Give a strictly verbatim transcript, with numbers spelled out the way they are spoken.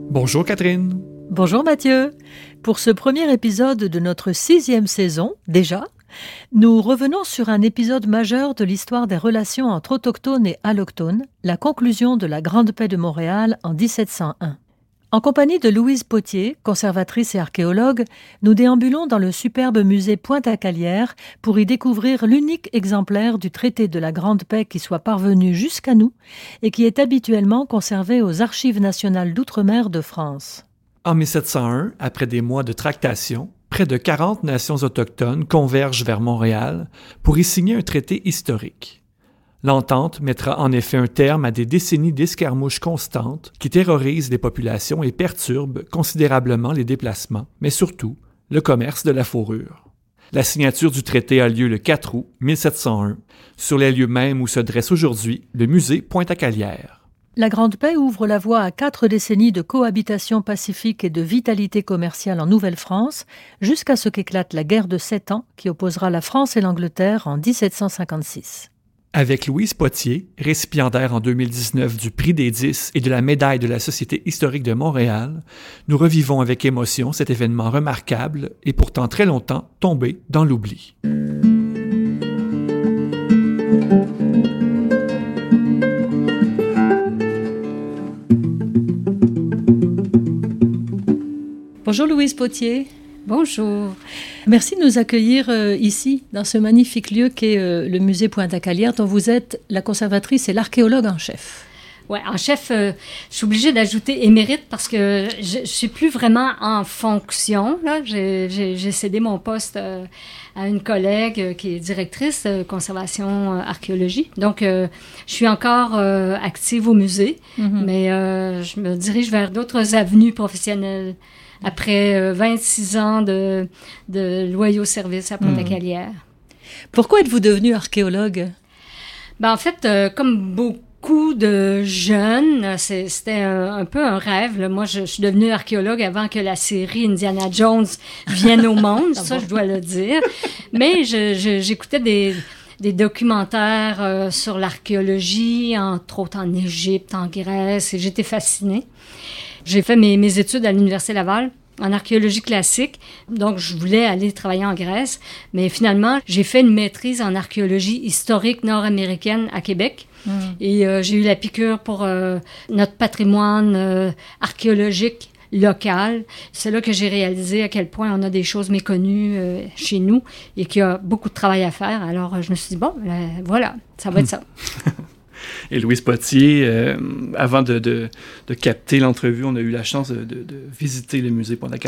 Bonjour Catherine. Bonjour Mathieu. Pour ce premier épisode de notre sixième saison, déjà, nous revenons sur un épisode majeur de l'histoire des relations entre autochtones et allochtones, la conclusion de la Grande Paix de Montréal en dix-sept cent un. En compagnie de Louise Potier, conservatrice et archéologue, nous déambulons dans le superbe musée Pointe-à-Calière pour y découvrir l'unique exemplaire du traité de la Grande Paix qui soit parvenu jusqu'à nous et qui est habituellement conservé aux Archives nationales d'outre-mer de France. En mille sept cent un, après des mois de tractation, près de quarante nations autochtones convergent vers Montréal pour y signer un traité historique. L'entente mettra en effet un terme à des décennies d'escarmouches constantes qui terrorisent les populations et perturbent considérablement les déplacements, mais surtout le commerce de la fourrure. La signature du traité a lieu le quatre août mille sept cent un, sur les lieux mêmes où se dresse aujourd'hui le musée Pointe-à-Calière. La Grande Paix ouvre la voie à quatre décennies de cohabitation pacifique et de vitalité commerciale en Nouvelle-France, jusqu'à ce qu'éclate la guerre de Sept Ans qui opposera la France et l'Angleterre en dix-sept cent cinquante-six. Avec Louise Potier, récipiendaire en deux mille dix-neuf du Prix des dix et de la médaille de la Société historique de Montréal, nous revivons avec émotion cet événement remarquable et pourtant très longtemps tombé dans l'oubli. Bonjour Louise Potier. Bonjour. Merci de nous accueillir euh, ici, dans ce magnifique lieu qu'est euh, le musée Pointe-à-Calière, dont vous êtes la conservatrice et l'archéologue en chef. Oui, en chef, euh, je suis obligée d'ajouter émérite parce que je ne suis plus vraiment en fonction. Là. J'ai, j'ai, j'ai cédé mon poste euh, à une collègue euh, qui est directrice de conservation euh, archéologie. Donc, euh, je suis encore euh, active au musée, mm-hmm. mais euh, je me dirige vers d'autres avenues professionnelles. Après euh, vingt-six ans de, de loyaux services à Pointe-à-Calière. Pourquoi êtes-vous devenue archéologue? Ben, en fait, euh, comme beaucoup de jeunes, c'est, c'était un, un peu un rêve. Là. Moi, je, je suis devenue archéologue avant que la série Indiana Jones vienne au monde, ça, je dois le dire. Mais je, je, j'écoutais des... des documentaires euh, sur l'archéologie, entre autres en Égypte, en Grèce, et j'étais fascinée. J'ai fait mes, mes études à l'Université Laval en archéologie classique, donc je voulais aller travailler en Grèce, mais finalement, j'ai fait une maîtrise en archéologie historique nord-américaine à Québec, mmh. et euh, j'ai eu la piqûre pour euh, notre patrimoine euh, archéologique local. C'est là que j'ai réalisé à quel point on a des choses méconnues euh, chez nous et qu'il y a beaucoup de travail à faire. Alors, je me suis dit, bon, euh, voilà, ça va être ça. Et Louise Potier, euh, avant de, de, de capter l'entrevue, on a eu la chance de, de, de visiter le musée Pointe-à-Calière.